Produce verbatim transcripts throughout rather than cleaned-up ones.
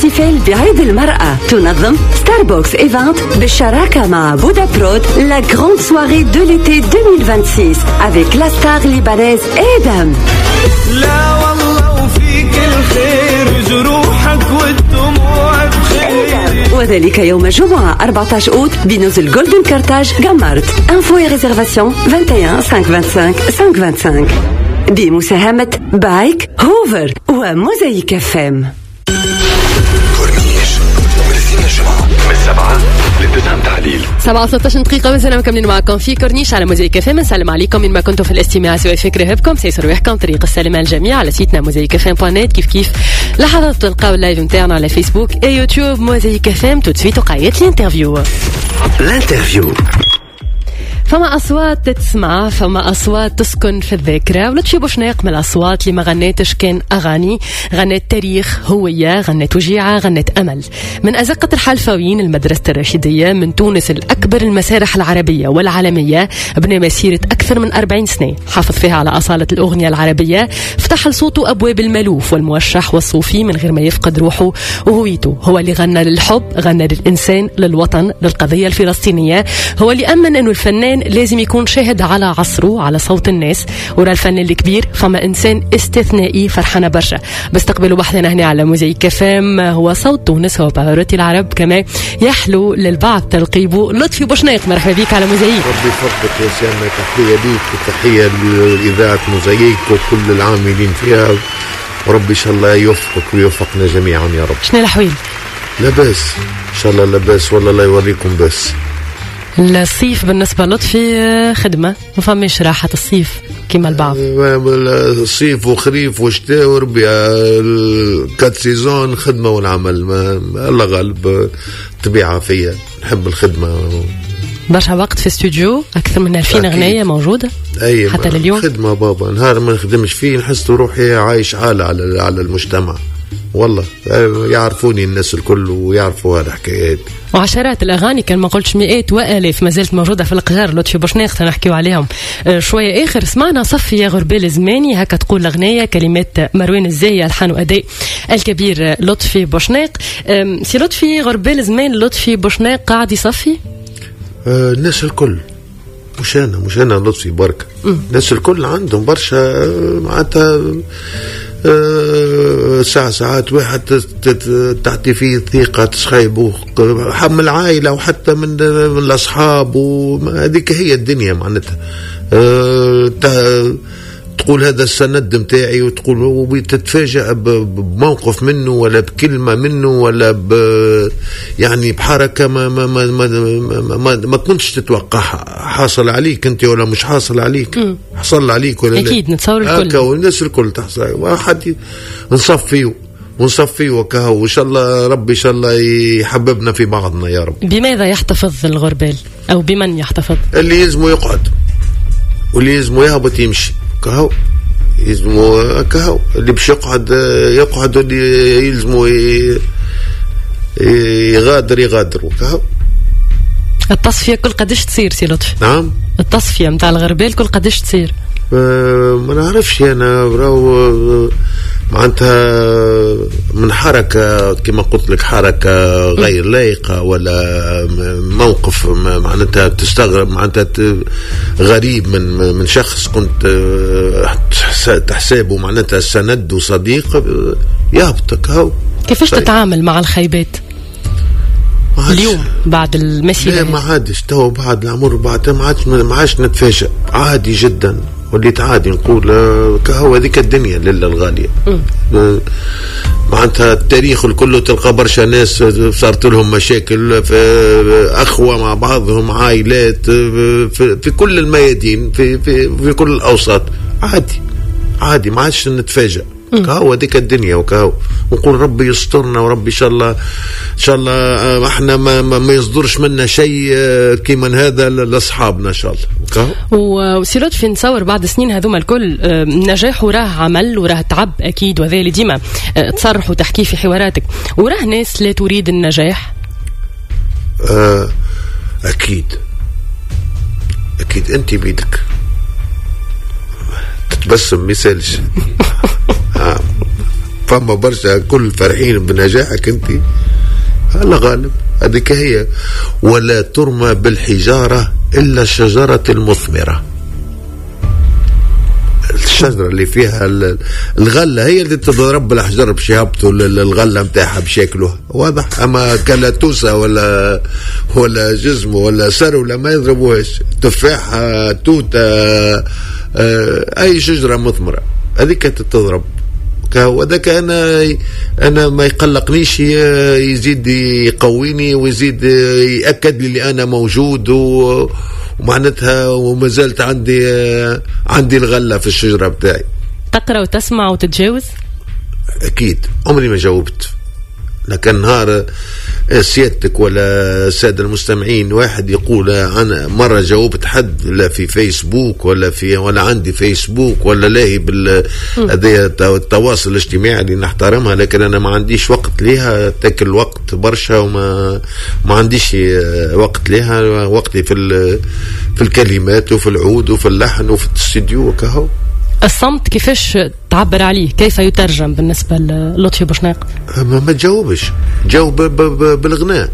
الاحتفال بعيد المرأة. تنظم ستاربوكس إيفنت بالشراكة مع بودا برود لا grande soirée de l'été deux mille vingt-six avec la star libanaise إدم. لا والله وفيك الخير جروحك والدموع بخير. وذلك يوم الجمعة أربعة عشر أوت بنزل جولدن كارتاج جامارت. انفو et réservation vingt et un cinq vingt-cinq cinq vingt-cinq بمساهمة بايك هوفر وموزايك اف ام. كورنيش ومرسين الجمعة من السبعة للتسعة تعليل سبعة وثلاثة عشر دقيقة وزنا مكملين معكم في كورنيش على موزايك اف ام. نسلم عليكم من ما كنتم في الاستماع سواء فكرة هبكم سيسروا يحكم طريق السلامة الجميع على سيتنا موزايك اف ام دوت نت. كيف كيف لحظات تلقاو اللايف نتاعنا على فيسبوك اي يوتيوب موزايك اف ام. تدفيت وقاية الانترفيو الانترفيو. فما أصوات تسمع، فما أصوات تسكن في الذاكرة. ولطفي بوشناق من الأصوات اللي ما غنيتش كان أغاني، غنيت تاريخ، هوية، غنيت وجيعة، غنيت أمل. من أزقة الحلفاويين المدرسة الرشيدية من تونس الأكبر المسارح العربية والعالمية بنى مسيرة أكثر من أربعين سنة حافظ فيها على أصالة الأغنية العربية. فتح لصوته أبواب الملوف والموشح والصوفي من غير ما يفقد روحه وهويته. هو اللي غنى للحب، غنى للإنسان، للوطن، للقضية الفلسطينية. هو اللي أمن أنه الفنان لازم يكون شاهد على عصره، على صوت الناس. ورا الفن الكبير فما إنسان استثنائي فرحنا برشا. بستقبلوا بحثنا هنا على موزايك اف ام. هو صوت تونس، هو باروتي العرب كما يحلو للبعض تلقيبه لطفي بوشناق. مرحبا بك على موزايك. ربي يفضلك يا سامة، تحية ليك وتحية لإذاعة موزايك وكل العاملين فيها، وربي إن شاء الله يوفقك ويوفقنا جميعا يا رب. شنو الأحوال؟ لاباس إن شاء الله، لاباس والله لا يوريكم. بس الصيف بالنسبة لطفي خدمة، ما فماش راحة الصيف كما البعض. صيف وخريف وشتاء وربيع كات سيزون خدمة والعمل. ما الله غالب طبيعة فيا، نحب الخدمة. برشا وقت في استوديو، أكثر من ألفين أغنية موجودة أي حتى لليوم. خدمة بابا، نهار ما نخدمش فيه نحس روحي عايش حالة على على المجتمع. والله يعرفوني الناس الكل ويعرفوا هالحكايات. وعشرات الأغاني كان ما قلتش مئات وآلاف ما زالت موجودة في القجار. لطفي بوشناق نحكيو عليهم أه شوية آخر. سمعنا صفي يا غربال زماني، هكا تقول الأغنية، كلمات مروان الزاهية، ألحان وأداء الكبير لطفي بوشناق. سي لطفي غربال زمان لطفي بوشناق قاعد يصفي أه الناس الكل، مش أنا مش أنا لطفي بركة. الناس الكل عندهم برشا معناتها أه ساعة ساعات واحد تعطي فيه ثقة تسخيبه من العائلة وحتى من, من الأصحاب، وهذيك هي الدنيا معناتها. أه تقول هذا السند متاعي، وتقول وتتفاجأ بموقف منه ولا بكلمة منه ولا ب يعني بحركة ما ما ما ما, ما, ما, ما كنتش تتوقعها. حاصل عليك انت ولا مش حاصل عليك؟ م. حصل عليك ولا اكيد لا؟ نتصور الكل هكا، والناس الكل تحصل. واحد نصفيه ونصفيه وكهو، وإن شاء الله ربي إن شاء الله يحببنا في بعضنا يا رب. بماذا يحتفظ الغربال أو بمن يحتفظ؟ اللي يلزمه يقعد واللي يلزمه يهبط يمشي كهو، يلزمه كهو. اللي باش يقعد يقعد، واللي يلزمه يغادر يغادر وكهو. التصفية كل قديش تصير سي لطفي؟ نعم، التصفية متاع الغربال كل قديش تصير؟ أه ما نعرفش أنا براو معناتها من حركة كما قلت لك، حركة غير لايقة ولا موقف معناتها تستغرب، معناتها غريب من من شخص كنت تحسابه معناتها سند وصديق يهبطك. هاو كيفاش تتعامل مع الخيبات اليوم بعد المسيرة؟ لا ما عادش، تو بعد العمر بعد ما عادش ما عادش نتفاجأ، عادي جدا. وليت عادي نقول كهو هذيك الدنيا لله الغالية. معناتها التاريخ الكل تلقى برشا ناس صارت لهم مشاكل في أخوة مع بعضهم، عائلات في, في كل الميادين، في, في, في كل الأوساط. عادي عادي ما عادش نتفاجأ. كهو هذيك الدنيا وكهو، ونقول ربي يسترنا وربي إن شاء الله إن شاء الله احنا ما, ما, ما يصدرش منا شيء كيما هذا لأصحابنا إن شاء الله. وسي لطفي نتصور بعد سنين هذوما الكل نجاح وراه عمل وراه تعب أكيد، وذا اللي ديما تصرح وتحكي في حواراتك، وراه ناس لا تريد النجاح. آه أكيد أكيد. أنت بيدك تتبسم مثالش فما برشا كل فرحين بنجاحك انت، الله غالب. هذيك هي. ولا ترمى بالحجارة إلا الشجرة المثمرة. الشجرة اللي فيها الغلة هي اللي تضرب بالأحجار باش يهبطوا الغلة متاعها باش ياكلوها، واضح. أما كلاتوسة ولا ولا جزم ولا سر ولا ما يضربوهاش. تفاحة، توتة، أي شجرة مثمرة هذيك تضرب. وذاك أنا أنا ما يقلقنيش، يزيد يقويني ويزيد يأكد لي اللي أنا موجود و ومعناتها وما زلت عندي عندي الغلة في الشجرة بتاعي. تقرأ وتسمع وتتجاوز؟ أكيد. عمري ما جاوبت، لكن نهار سيادتك ولا السادة المستمعين واحد يقول أنا مرة جاوبت حد لا في فيسبوك ولا في ولا عندي فيسبوك ولا لاهي بال هذا التواصل الاجتماعي اللي نحترمها، لكن أنا ما عنديش وقت ليها، تاكل وقت برشا وما ما عنديش وقت ليها. وقتي في في الكلمات وفي العود وفي اللحن وفي الاستديو وكهو. الصمت كيفاش تعبر عليه؟ كيف يترجم بالنسبة للطفي بوشناق؟ ما, ما تجاوبش، جاوب بالغناء.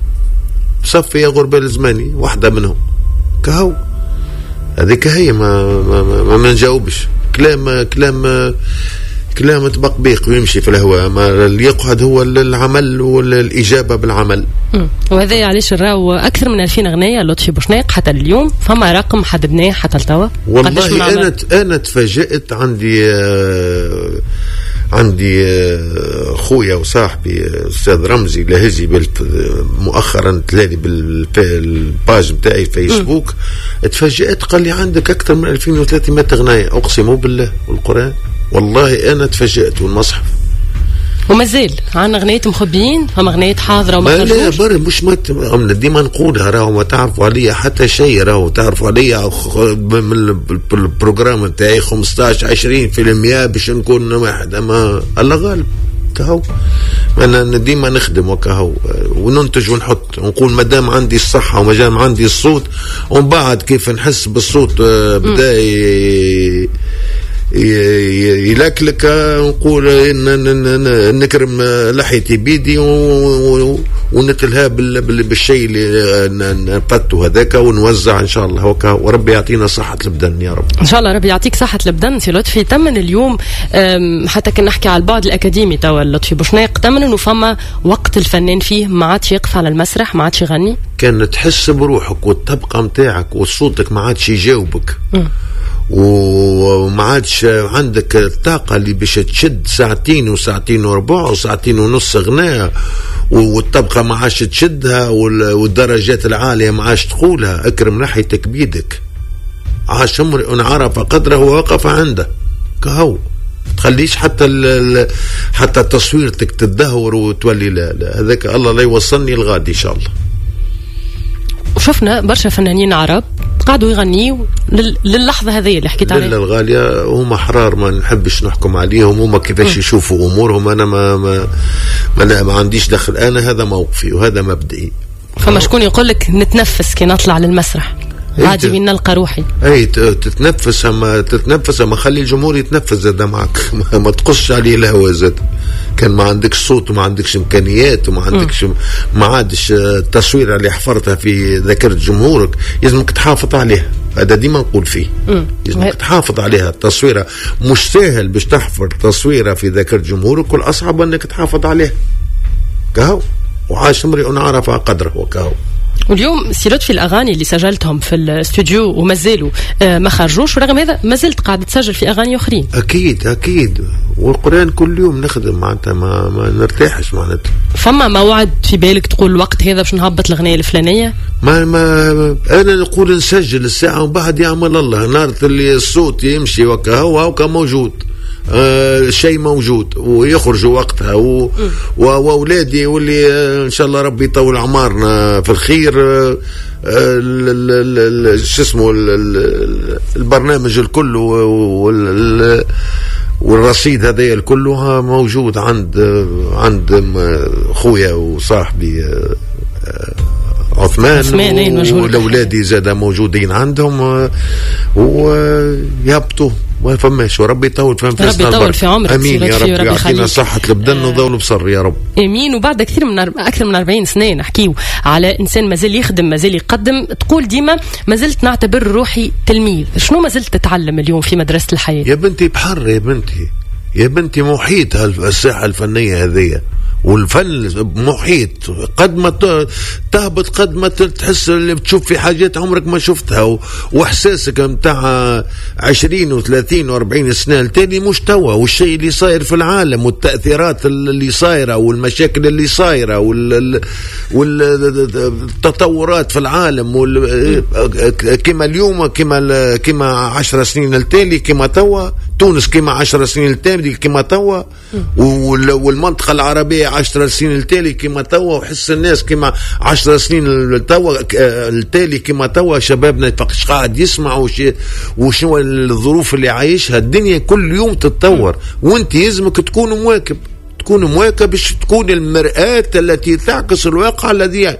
صفي يا غربة الزماني واحدة منهم كهو. هذيك هي. ما ما, ما, ما نجاوبش. كلام كلام كلام تبقبيق ويمشي في الهواء. ما اللي يقعد هو العمل والإجابة بالعمل. وهذا علاش نراو أكثر من ألفين أغنية لطفي بوشناق حتى اليوم. فما رقم حددناه حتى لتوا؟ والله أنا أنا تفاجأت. عندي آه عندي آه خويا وصاحبي أستاذ رمزي لهزي مؤخرا تلالي بالباج بتاعي فيسبوك. تفاجأت قال لي عندك أكثر من ألفين وثلاثمائة أغنية. أقسم بالله والقرآن والله أنا تفاجأت. والمصحف ومازال عندنا أغنية مخبيين، فما أغنية حاضرة وما خرجوش. لا بري مش مت... ديما نقولها راهو ما تعرفوا عليا حتى شيء. راهو تعرفوا عليا من البروجرام تاعي خمسطاش عشرين في المية باش نكون واحد. أما الله غالب كهو. أنا ديما نخدم وكهو وننتج ونحط ونقول مادام عندي الصحة ومادام عندي الصوت. ومن بعد كيف نحس بالصوت بدأ يلكلك نقول إن نكرم لحيتي بيدي ونتلها بالشيء اللي نبتو هذاك ونوزع إن شاء الله وكا. وربي يعطينا صحة البدن يا رب. إن شاء الله ربي يعطيك صحة البدن سي لطفي. تمن اليوم حتى كنا نحكي على البعد الأكاديمي توا لطفي بوشناق، تمن إنه فما وقت الفنان فيه ما عادش يقف على المسرح، ما عادش يغني. كان تحس بروحك والطبقة متاعك وصوتك ما عادش يجاوبك. م. وما عادش عندك الطاقة اللي باش تشد ساعتين وساعتين وربع وساعتين ونص غناء، والطبقة ما عادش تشدها والدرجات العالية ما عادش تقولها. اكرم ناحيتك بيدك. عاش امرئ عرف قدره ووقف عنده كهو. تخليش حتى حتى تصويرتك تدهور وتولي لا لا. هذاك الله لا يوصلني الغادي ان شاء الله. وشفنا برشا فنانين عرب قاعدوا يغنيوا للحظة هذه اللي حكيت عليها. الغالية هم أحرار ما نحبش نحكم عليهم. هم كيفاش يشوفوا أمورهم. أنا ما ما ما, ما عنديش دخل. أنا هذا موقفي وهذا مبدئي. فما شكون يقول لك نتنفس كي نطلع للمسرح عادي بين نلقى روحي. اي تتنفس. اما تتنفس اما خلي الجمهور يتنفس زاد معك. ما تقصش عليه الهوا زاد. كان ما عندكش صوت وما عندكش امكانيات وما عندكش ما عادش التصوير اللي حفرتها في ذاكرة جمهورك لازمك تحافظ عليها. هذا ديما نقول فيه. لازمك تحافظ عليها. التصويرة مش سهل باش تحفر تصويرة في ذاكرة جمهورك، والأصعب أنك تحافظ عليها كهو. وعاش امرئ عرف قدره وكهو. واليوم سي لطفي الأغاني اللي سجلتهم في الاستوديو وما زالوا ما خرجوش، ورغم هذا ما زلت قاعد تسجل في أغاني أخرين. أكيد أكيد. والقرآن كل يوم نخدم معناتها ما, ما نرتاحش معناتها. فما موعد في بالك تقول الوقت هذا باش نهبط الأغنية الفلانية؟ ما ما أنا نقول نسجل الساعة وبعد يعمل الله. نار اللي الصوت يمشي وكهو هوكا موجود. آه شيء موجود ويخرج وقتها و... وأولادي واللي آه إن شاء الله ربي يطول عمارنا في الخير. آه شو اسمه البرنامج الكل وال... والرصيد هذا الكل موجود عند عند خويا وصاحبي آه عثمان. والأولادي زاد موجودين عندهم ويهبطوا ما فماش، وربي يطول في ربي يطول في عمرك. امين يا رب، يعطينا صحة البدن وذول بصر يا رب. امين. وبعد كثير من اكثر من أربعين سنة نحكيو على انسان مازال يخدم مازال يقدم، تقول ديما ما زلت نعتبر روحي تلميذ. شنو ما زلت تتعلم اليوم في مدرسة الحياة؟ يا بنتي بحر، يا بنتي يا بنتي محيط الساحة الفنية هذه، والفن محيط. قد ما تهبط قد ما تحس اللي بتشوف في حاجات عمرك ما شفتها، واحساسك متاع عشرين وثلاثين واربعين سنة التالي مش توا، والشيء اللي صاير في العالم والتأثيرات اللي صايرة والمشاكل اللي صايرة والتطورات في العالم كما اليوم كما كما عشر سنين التالي كما توا، تونس كما عشر سنين التالي كما توا، والمنطقة العربية عشر سنين التالي كما توا، وحس الناس كما عشر سنين التوا التالي كما توا. شبابنا فقش قاعد يسمعوا وشنو الظروف اللي عايشها. الدنيا كل يوم تتطور، وانت يلزمك تكون مواكب، تكون مواكب باش تكون المرآة التي تعكس الواقع الذي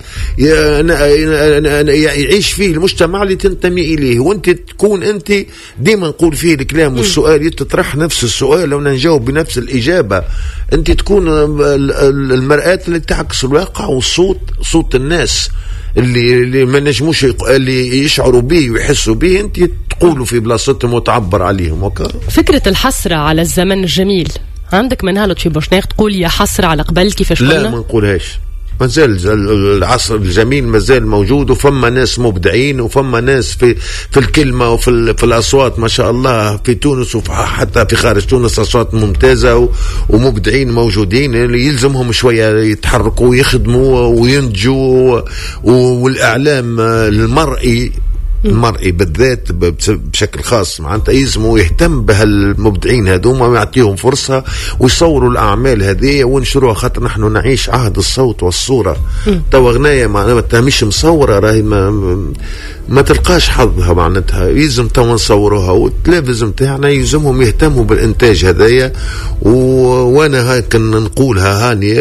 يعيش فيه المجتمع اللي تنتمي إليه. وانت تكون انت ديما نقول فيه الكلام والسؤال تطرح نفس السؤال وانا نجاوب بنفس الإجابة. انت تكون المرآة التي تعكس الواقع والصوت، صوت الناس اللي اللي ما نجموش اللي يشعروا به ويحسوا به، انت تقولوا في بلاصتهم وتعبر عليهم. وكا فكرة الحسرة على الزمن الجميل عندك منها لطفي بوشناق؟ تقول يا حسرة على قبل كيفاش كنا؟ لا ما نقولهاش. مازال العصر الجميل مازال موجود، وفما ناس مبدعين، وفما ناس في في الكلمة وفي في الأصوات ما شاء الله في تونس وحتى في خارج تونس أصوات ممتازة ومبدعين موجودين، اللي يلزمهم شوية يتحركوا ويخدموا وينتجوا. والإعلام المرئي المرئي بالذات بشكل خاص معناتها يلزموا يهتم بهالمبدعين هذوما ويعطيهم فرصة ويصوروا الأعمال هذه ونشروها، خاطر نحن نعيش عهد الصوت والصورة. توا غناية معناتها مش مصورة راهي ما, ما تلقاش حظها، معناتها يلزم توا نصوروها، والتلفزيون تاعنا يلزمهم يهتموا بالإنتاج هذايا. وانا هاك نقولها هاني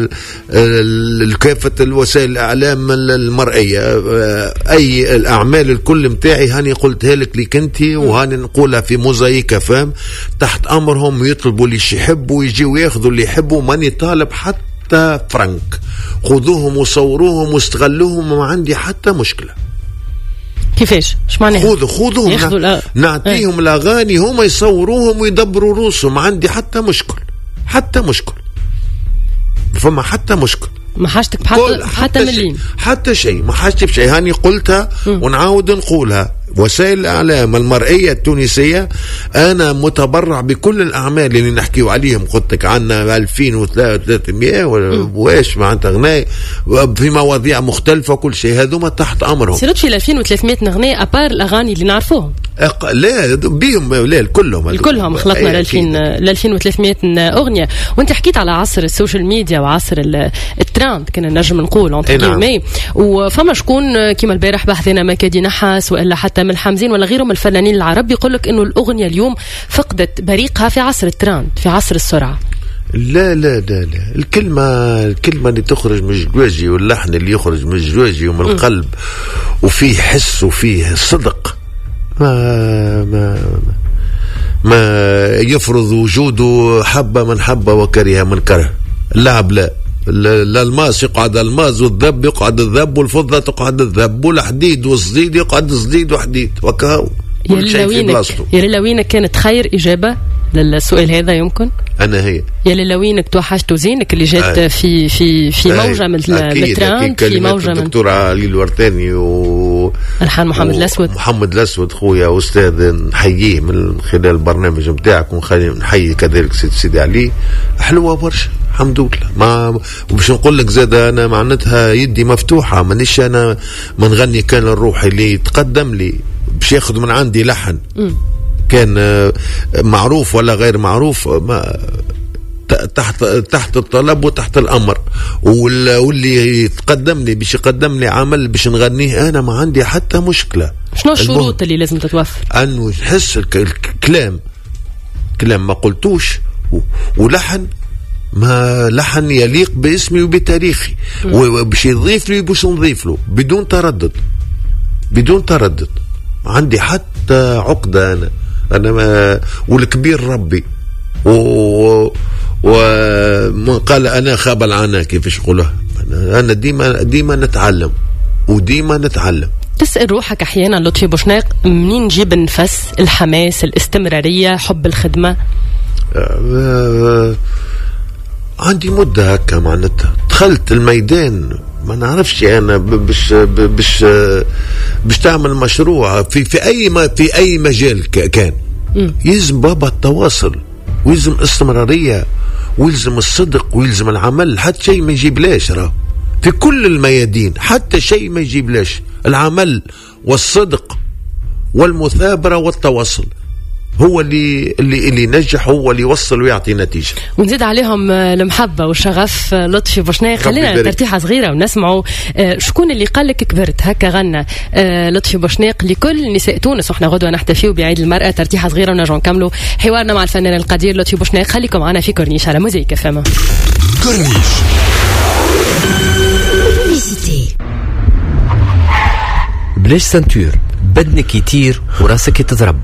كافة الوسائل الإعلام المرئية، أي الأعمال الكل متاعي هاني قلتها لك لي كنتي، وهاني نقولها في موزايكا فهم، تحت أمرهم يطلبوا اللي يحبوا ويجيوا ياخذوا اللي يحبوا، ماني طالب حتى فرنك، خذوهم وصوروهم واستغلوهم وما عندي حتى مشكلة. كيفاش؟ ايش معناها؟ خذوا خذوهم نا... نعطيهم اه. الأغاني هم يصوروهم ويدبروا روسهم، ما عندي حتى مشكل، حتى مشكل فما حتى مشكل. ما حاجتك حتى حتى مليم حتى شيء، ما حاجتي بشيء. هاني قلتها م. ونعاود نقولها، وسائل الإعلام المرئية التونسية أنا متبرع بكل الأعمال اللي نحكيو عليهم، قلت لك عنا ألفين وثلاثمائة واش معناتها غناء في مواضيع مختلفة وكل شيء، هذوما تحت أمرهم. سيرت في ألفين وثلاثمائة نغناء أبار الأغاني اللي نعرفوهم؟ أق... لا بيهم لا كلهم كلهم خلطنا ل ألفين وثلاثمائة أغنية. وانت حكيت على عصر السوشيال ميديا وعصر التراند كنا نجم نقول اونتر كيلمي، وفما شكون كيما البارح بحثنا مكادي نحاس والا حتى من الحمزين ولا غيرهم الفنانين العرب يقول لك انه الاغنيه اليوم فقدت بريقها في عصر التراند، في عصر السرعه. لا لا لا لا الكلمة الكلمة اللي تخرج من الجواجي واللحن اللي يخرج من الجواجي ومن القلب وفيه حس وفيه صدق ما ما ما يفرض وجوده حبة من حبة وكره من كره. اللعب لا الالماس يقعد الماس، والذب يقعد الذب، والفضة تقعد الذب، والحديد والصديد يقعد صديد وحديد، وكهو كل شيء في بلاصته. يا لوينك كانت خير إجابة للسؤال هذا يمكن؟ أنا هي يا لوينك توحشت زينك اللي جات آه. في في في موجة من التراند، في موجة من الدكتور علي الورتاني و الحان محمد الأسود. محمد الأسود خويا أستاذ نحييه من خلال البرنامج متاعك، ونحيي كذلك سيد سيدي علي. حلوة برشا الحمد لله. ما باش نقول لك زاد انا معناتها يدي مفتوحه، مانيش انا ما نغني كان الروح اللي يتقدم لي باش ياخذ من عندي لحن م. كان معروف ولا غير معروف، ما تحت تحت الطلب وتحت الامر، واللي يتقدم لي باش يقدم لي عمل باش نغنيه انا ما عندي حتى مشكله. شنو الشروط اللي لازم تتوفر؟ انه نحس الكلام كلام ما قلتوش، ولحن ما لحن يليق باسمي وبتاريخي، وباش يضيف لي باش نضيف له بدون تردد بدون تردد. عندي حتى عقدة أنا أنا ما والكبير ربي و وقال أنا خاب العنا كيفاش يقولها. أنا ديما ديما نتعلم وديما نتعلم. تسأل روحك أحيانا لطفي بوشناق منين نجيب النفس، الحماس، الاستمرارية، حب الخدمة؟ أه عندي مدة هكا معناتها دخلت الميدان ما نعرفش أنا باش باش باش تعمل مشروع في في أي ما في أي مجال كان يلزم بابا التواصل ويلزم استمرارية ويلزم الصدق ويلزم العمل. حتى شيء ما يجيبلاش راه في كل الميادين، حتى شيء ما يجيبلاش العمل والصدق والمثابرة والتواصل هو اللي اللي اللي ينجح، هو اللي يوصل ويعطي نتيجة. ونزيد عليهم المحبة والشغف. لطفي بوشناق خلينا ترتيحة صغيرة ونسمعوا شكون اللي قال لك كبرت هكا غنى لطفي بوشناق لكل نساء تونس. واحنا غدوة نحتفيو بعيد المرأة. ترتيحة صغيرة ونرجع نكملوا حوارنا مع الفنان القدير لطفي بوشناق. خليكم معنا في كورنيش على موزيك فما كورنيش. بلاش سنتور، بدنك يطير وراسك يتضرب،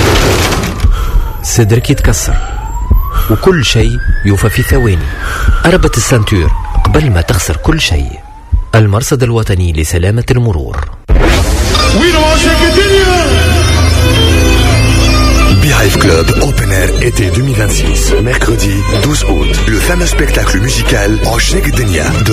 صدرك يتكسر، وكل شيء يوفى في ثواني. أربط السنتور قبل ما تخسر كل شيء. المرصد الوطني لسلامة المرور. Beehive Club Open Air été deux mille vingt-six, mercredi douze août. Le fameux spectacle musical Oshek Denia de